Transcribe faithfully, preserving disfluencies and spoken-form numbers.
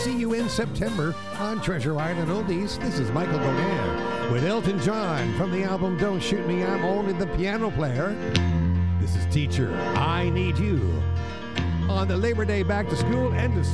See you in September on Treasure Island Oldies. This is Michael Bonan with Elton John from the album Don't Shoot Me, I'm Only the Piano Player. This is Teacher, I Need You on the Labor Day Back to School and to